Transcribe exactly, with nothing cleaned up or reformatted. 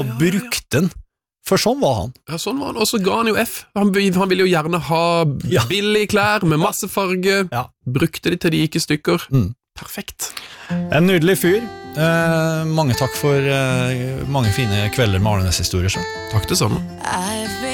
og brukte den, for sånn var han. Ja, sånn var han, og så ga han jo F. Han, han ville jo gjerne ha Ja. billige klær med masse farge, Ja. brukte de til de gikk i stykker. Mm. Perfekt. En nydelig fyr. Eh, mange takk for eh, mange fine kvelder med Arnes historier. Så. Takk det samme. I've been